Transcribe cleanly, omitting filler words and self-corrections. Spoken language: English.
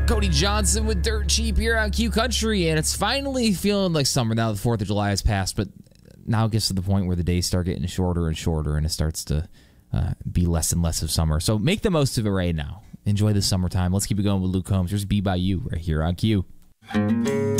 Cody Johnson with Dirt Cheap here on Q Country, and it's finally feeling like summer now. The 4th of July has passed, but now it gets to the point where the days start getting shorter and shorter, and it starts to be less and less of summer. So make the most of it right now. Enjoy the summertime. Let's keep it going with Luke Combs. Here's Be By You right here on Q.